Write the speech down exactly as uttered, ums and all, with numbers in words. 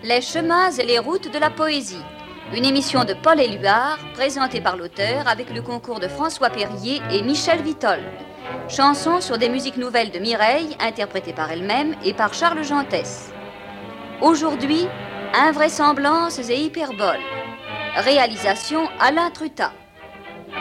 Les chemins et les routes de la poésie. Une émission de Paul Éluard, présentée par l'auteur avec le concours de François Perrier et Michel Vitold. Chansons sur des musiques nouvelles de Mireille, interprétées par elle-même et par Charles Jantès. Aujourd'hui, invraisemblances et hyperboles. Réalisation Alain Trutat.